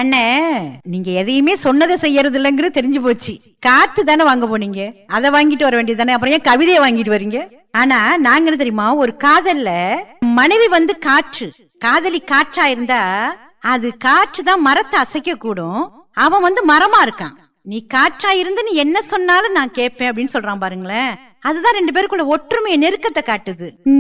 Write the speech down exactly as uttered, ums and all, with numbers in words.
அண்ணே, நீங்க எதையுமே சொன்னதை செய்யறது இல்லைங்கிறது தெரிஞ்சு போச்சு. காத்து தானே வாங்க போனீங்க, அதை வாங்கிட்டு வர வேண்டியது தானே. அப்புறம் ஏன் கவிதையை வாங்கிட்டு வரீங்க? ஆனா நாங்க என்ன தெரியுமா, ஒரு காதல்ல மனைவி வந்து காற்று, காதலி காற்றா இருந்தா அது காற்று தான் மரத்தை அசைக்க கூடும். அவன் வந்து மரமா இருக்கான். நீ காற்றா இருந்து நீ என்ன சொன்னாலும் நான் கேட்பேன் அப்படின்னு சொல்றான் பாருங்களேன். அதுதான் ரெண்டு பேருக்குள்ள ஒற்றுமையை, நெருக்கத்தை காட்டுது.